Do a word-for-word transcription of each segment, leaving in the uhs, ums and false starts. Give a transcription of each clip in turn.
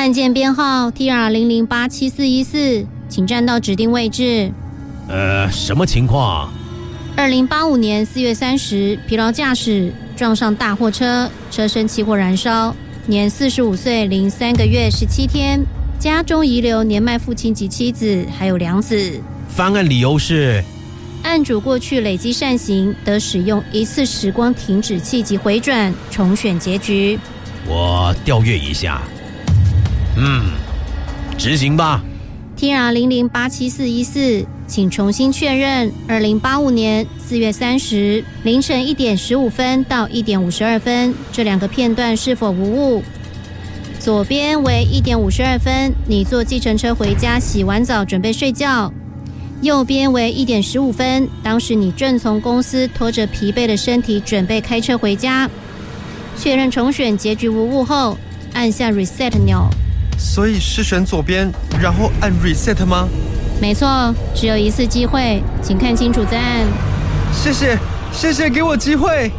案件编号 T R 零零八七四一四，请站到指定位置。 呃，什么情况？ 二零八五年四月三十，疲劳驾驶撞上大货车，车身起火燃烧，年四十五岁零三个月十七天，家中遗留年迈父亲及妻子，还有两子。 翻案理由是， 案主过去累积善行，得使用一次时光停止器及回转重选结局。 我调阅一下。嗯，执行吧。 T R 零零八七四一四，请重新确认二零八五年四月三十凌晨一点十五分到一点五十二分这两个片段是否无误。左边为一点五十二分，你坐计程车回家，洗完澡准备睡觉。右边为一点十五分，当时你正从公司拖着疲惫的身体准备开车回家。确认重选结局无误后，按下 reset 钮。 所以是选左边，然后按 reset 吗？ 没错，只有一次机会，请看清楚再按。 谢谢，谢谢给我机会。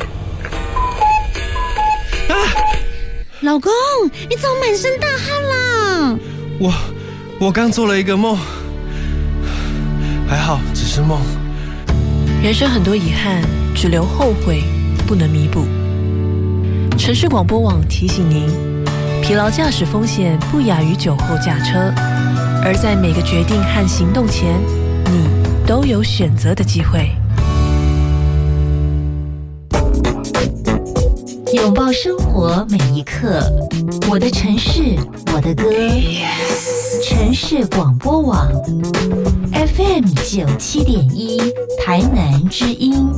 啊！ 老公，你怎么满身大汗啦？ 我我刚做了一个梦，还好只是梦。 人生很多遗憾，只留后悔，不能弥补。城市广播网提醒您，疲劳驾驶风险不亚于酒后驾车，而在每个决定和行动前，你都有选择的机会。 拥抱生活每一刻，我的城市，我的歌。城市广播网 F M 九七点一，台南之音。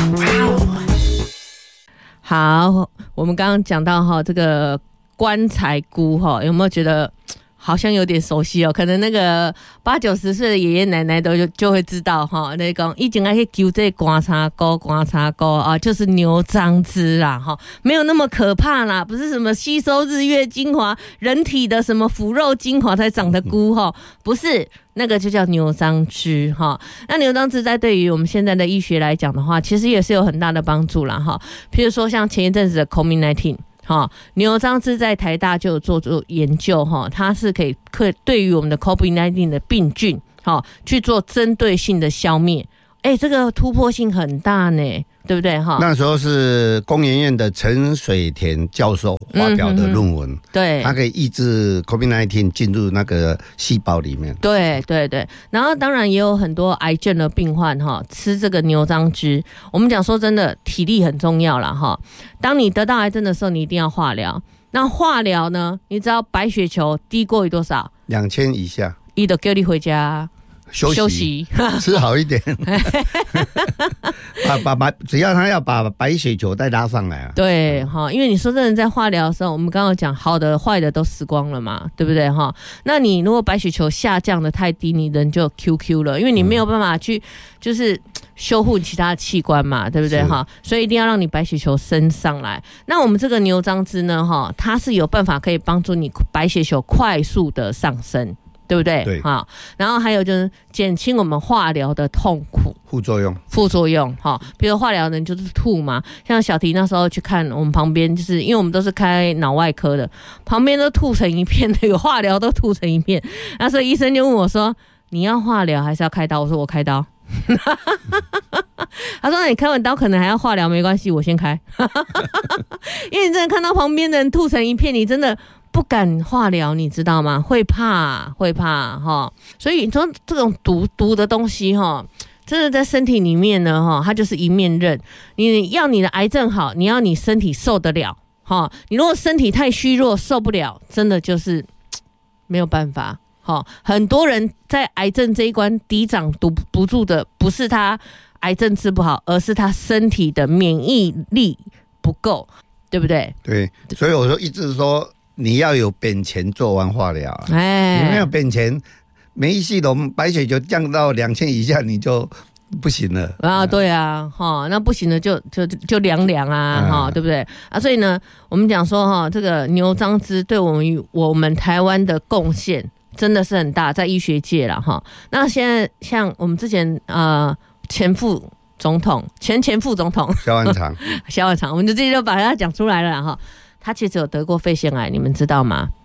好，我们刚刚讲到哈，这个棺材菇哈，有没有觉得好像有点熟悉哦？可能那个八九十岁的爷爷奶奶都就就会知道哈，那个以前还可以揪这棺材菇，棺材菇啊，就是牛樟芝啦哈，没有那么可怕啦，不是什么吸收日月精华、人体的什么腐肉精华才长的菇哈，不是。那个就叫牛樟芝哈，那牛樟芝在对于我们现在的医学来讲的话，其实也是有很大的帮助啦哈。譬如说像前一阵子的 COVID 十九 哈，牛樟芝在台大就有做做研究哈，它是可以可对于我们的 COVID 十九 的病菌哈去做针对性的消灭，哎，这个突破性很大呢。对不对哈？ 那时候是工研院的陈水田教授发表的论文，嗯、 对， 它可以抑制 COVID 十九 进入那个细胞里面。 对对对，然后当然也有很多癌症的病患哈，吃这个牛樟芝。我们讲说真的，体力很重要啦哈。当你得到癌症的时候，你一定要化疗。那化疗呢？你知道白血球低过于多少？ 两千以下， 伊就叫你回家。 休息， 休息吃好一点，把把把，只要他要把白血球再拉上来啊。 对哈，因为你说真的，在化疗的时候，我们刚刚讲好的、坏的都死光了嘛，对不对哈？那你如果白血球下降的太低，你人就 Q Q 了，因为你没有办法去就是修护其他的器官嘛，对不对哈？所以一定要让你白血球升上来。那我们这个牛樟芝呢，哈，它是有办法可以帮助你白血球快速的上升。对不对？ 对， 好，然后还有就是减轻我们化疗的痛苦副作用， 副作用哈，比如化疗人就是吐嘛，像小提那时候去看我们旁边，就是因为我们都是开脑外科的，旁边都吐成一片，那个化疗都吐成一片，那所以医生就问我说：“你要化疗还是要开刀？”我说：“我开刀。”他说：“那你开完刀可能还要化疗，没关系，我先开。”因为你真的看到旁边的人吐成一片，你真的不敢化疗，你知道吗？会怕，会怕哈。所以你说这种毒毒的东西哈，真的在身体里面呢哈，它就是一面刃。你要你的癌症好，你要你身体受得了哈。你如果身体太虚弱，受不了，真的就是没有办法哈。很多人在癌症这一关抵挡堵不住的，不是他癌症治不好，而是他身体的免疫力不够，对不对？ 对，所以我说一直说。你要有本钱做完化疗，哎，你没有本钱，免疫系统白血球降到两千以下，你就不行了啊！对啊，哈，那不行了就就就凉凉啊，哈、嗯，对不对啊？所以呢，我们讲说哈，这个牛樟芝对我们我们台湾的贡献真的是很大，在医学界啦哈。那现在像我们之前呃前副总统、前前副总统萧万长， 萧万长，我们就直接就把他讲出来了哈。他其实有得过肺腺癌，你们知道吗？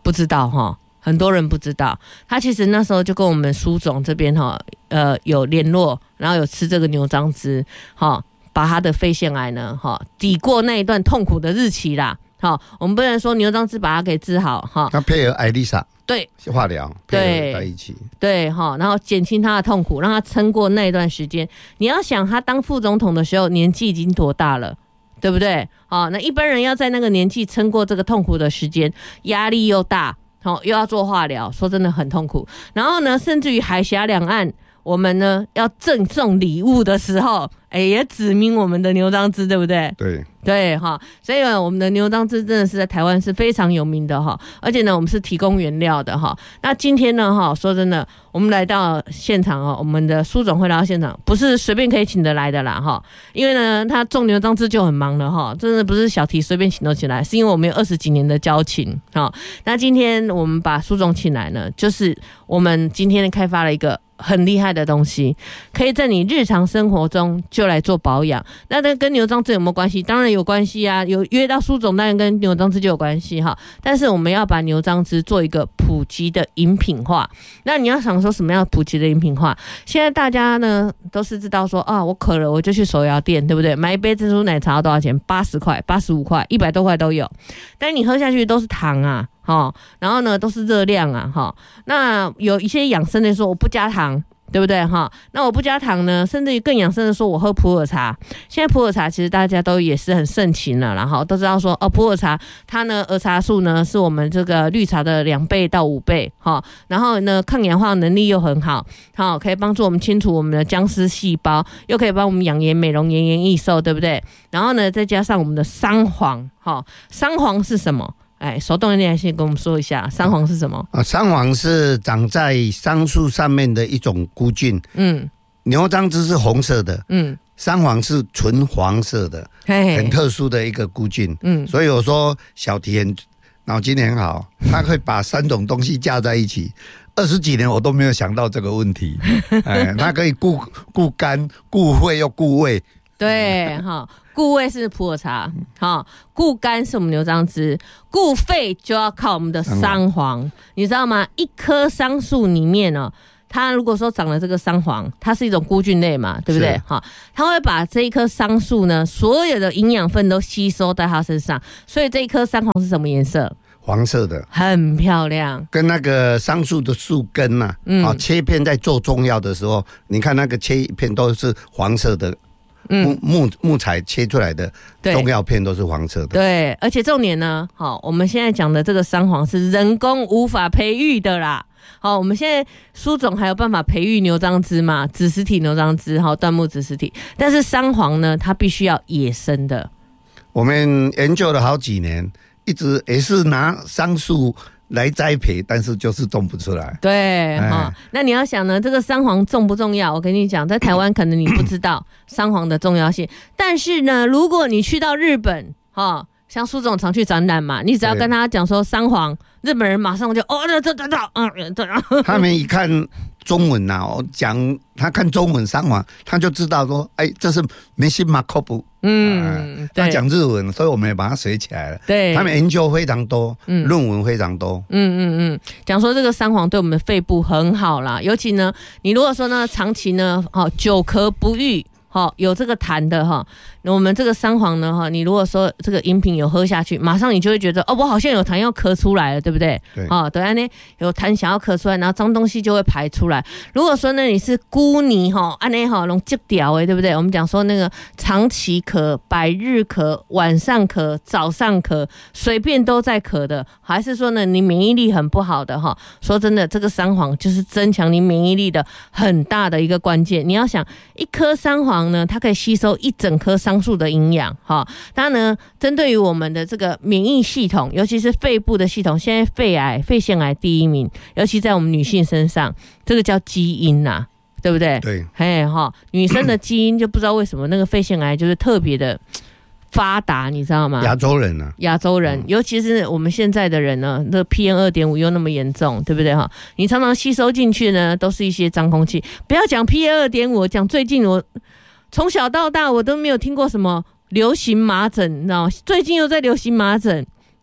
不知道哈，很多人不知道。他其实那时候就跟我们苏总这边哈，呃，有联络，然后有吃这个牛樟芝，哈，把他的肺腺癌呢，哈，抵过那一段痛苦的日期啦。好，我们不能说牛樟芝把它给治好哈。 他配合艾丽莎对化疗配合在一起， 对哈，然后减轻他的痛苦，让他撑过那一段时间。你要想他当副总统的时候年纪已经多大了，对不对？好，那一般人要在那个年纪撑过这个痛苦的时间，压力又大，好又要做化疗，说真的很痛苦。然后呢，甚至于海峡两岸。我们呢要赠送礼物的时候，哎，也指明我们的牛樟芝，对不对？ 对对哈，所以呢，我们的牛樟芝真的是在台湾是非常有名的哈，而且呢，我们是提供原料的哈。那今天呢哈，说真的，我们来到现场哦，我们的苏总会来到现场，不是随便可以请得来的啦哈，因为呢，他种牛樟芝就很忙了哈，真的不是小题随便请都起来，是因为我们有二十几年的交情哈。那今天我们把苏总请来呢，就是我们今天开发了一个。很厉害的东西，可以在你日常生活中就来做保养。那这跟牛樟芝有没有关系？当然有关系啊，有约到苏总，当然跟牛樟芝就有关系哈。但是我们要把牛樟芝做一个普及的饮品化。那你要想说什么样普及的饮品化？现在大家呢都是知道说啊，我渴了我就去手摇店，对不对？买一杯珍珠奶茶要多少钱？八十块、八十五块、一百多块都有。但你喝下去都是糖啊。哦，然后呢，都是热量啊，哈、哦。那有一些养生的说我不加糖，对不对？哈、哦，那我不加糖呢，甚至于更养生的说我喝普洱茶。现在普洱茶其实大家都也是很盛行了，然后都知道说哦，普洱茶它呢，儿茶素呢是我们这个绿茶的两倍到五倍，哈、哦。然后呢，抗氧化能力又很好，好、哦，可以帮助我们清除我们的僵尸细胞，又可以帮我们养颜美容、延年益寿，对不对？然后呢，再加上我们的桑黄，哈、哦，桑黄是什么？哎，手动一点，先跟我们说一下，桑黄是什么？ 啊，桑黄是长在桑树上面的一种菇菌。嗯，牛樟芝是红色的，嗯，桑黄是纯黄色的，嘿嘿很特殊的一个菇菌。嗯，所以我说小提很脑筋很好，他会把三种东西加在一起。二十几年我都没有想到这个问题。哎，它可以顾顾肝、顾肺又顾胃。 对，哈。顾胃是普洱茶，好，顾肝是我们牛樟芝，顾肺就要靠我们的桑黄，你知道吗？一棵桑树里面呢、哦，它如果说长了这个桑黄，它是一种菇菌类嘛，对不对？好，它会把这一棵桑树呢，所有的营养分都吸收在它身上，所以这一颗桑黄是什么颜色？ 黄色的， 很漂亮， 跟那个桑树的树根呐、啊，嗯、啊，切片在做中药的时候，你看那个切片都是黄色的。木木木材切出来的中药片都是黄色的， 对，而且重点呢，好，我们现在讲的这个桑黄是人工无法培育的啦。好，我们现在苏总还有办法培育牛樟芝嘛，子实体牛樟芝，好，椴木子实体，但是桑黄呢，它必须要野生的。 我们研究了好几年，一直也是拿桑树来栽培，但是就是种不出来。 对哈、哦，那你要想呢，这个桑黄重不重要？我跟你讲，在台湾可能你不知道桑黄的重要性，但是呢，如果你去到日本，哈、哦，像苏总常去展览嘛，你只要跟他讲说桑黄，日本人马上就哦，这这这这，嗯，对。 他们一看中文呐、啊，我讲他看中文桑黄，他就知道说，哎，这是梅西马科布。嗯，呃、他讲日文，所以我们也把它学起来了。对，他们研究非常多，嗯，论文非常多。 嗯嗯嗯，讲说这个桑黄对我们的肺部很好啦，尤其呢，你如果说呢长期呢，哦，久咳不愈。好，有这个痰的哈，那我们这个桑黄呢哈，你如果说这个饮品有喝下去，马上你就会觉得哦，我好像有痰要咳出来了，对不对？对，哦，对啊，呢有痰想要咳出来，然后脏东西就会排出来。如果说呢你是孤泥哈，安内哈弄积掉诶，对不对？我们讲说那个长期咳、百日咳、晚上咳、早上咳，随便都在咳的，还是说呢你免疫力很不好的哈？说真的，这个桑黄就是增强你免疫力的很大的一个关键。你要想一颗桑黄。呢，它可以吸收一整棵桑树的营养，哈，它呢，针对于我们的这个免疫系统，尤其是肺部的系统，现在肺癌、肺腺癌第一名，尤其在我们女性身上，这个叫基因呐、啊，对不对？ 对， 嘿哈，女生的基因就不知道为什么那个肺腺癌就是特别的发达，你知道吗？ 亚洲人啊， 亚洲人，尤其是我们现在的人呢，那 P M 二点五 又那么严重，对不对哈？你常常吸收进去呢，都是一些脏空气。不要讲 P M 二点五，讲最近我从小到大我都没有听过什么流行麻疹，你知道吗？最近又在流行麻疹。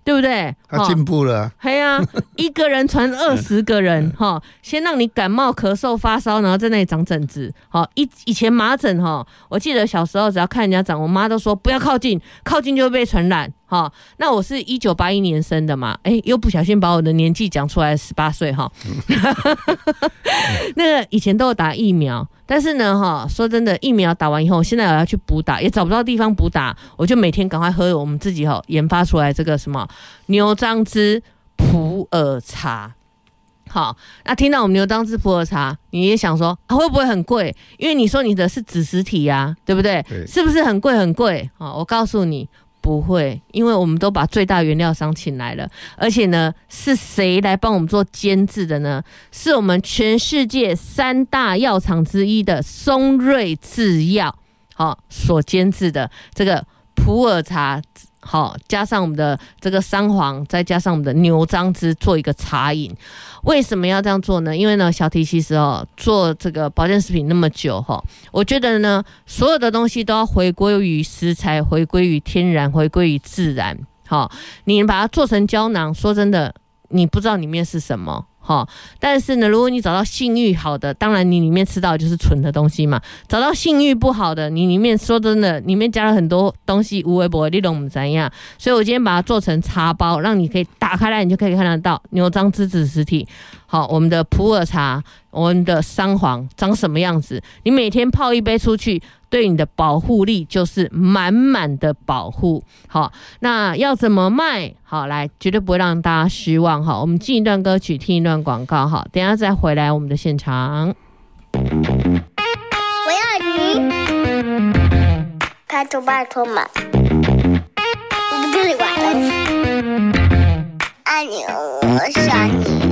对不对？ 他进步了， 嘿啊，一个人传二十个人，哈，先让你感冒、咳嗽、发烧，然后在那里长疹子，好，以以前麻疹哈，我记得小时候只要看人家长，我妈都说不要靠近，靠近就会被传染，哈。那我是一九八一年生的嘛，哎，又不小心把我的年纪讲出来，十八岁哈。那个以前都有打疫苗。但是呢，哈，说真的，疫苗打完以后，现在我要去补打，也找不到地方补打，我就每天赶快喝我们自己哈研发出来这个什么牛樟芝普洱茶。好，那听到我们牛樟芝普洱茶，你也想说、啊、会不会很贵？因为你说你的是子实体啊，对不对？对，是不是很贵很贵？好，我告诉你。不会，因为我们都把最大原料商请来了，而且呢，是谁来帮我们做监制的呢？是我们全世界三大药厂之一的松瑞制药，好、哦、所监制的这个普洱茶，好、哦、加上我们的这个山黄，再加上我们的牛樟芝做一个茶饮。为什么要这样做呢？因为呢，小提其实哦做这个保健食品那么久哈、哦，我觉得呢，所有的东西都要回归于食材，回归于天然，回归于自然。好、哦，你把它做成胶囊，说真的，你不知道里面是什么。好，但是呢，如果你找到信誉好的，当然你里面吃到的就是纯的东西嘛。找到信誉不好的，你里面说真的，里面加了很多东西，无微博你懂不怎样？所以我今天把它做成茶包，让你可以打开来，你就可以看得到牛樟芝子实体。好，我们的普洱茶，我们的山黄长什么样子？你每天泡一杯出去，对你的保护力就是满满的保护。好，那要怎么卖？好，来，绝对不会让大家失望。好，我们进一段歌曲，听一段广告。好，等一下再回来我们的现场。 我要你，拜托拜托嘛，我不跟你玩了。爱你，我想你。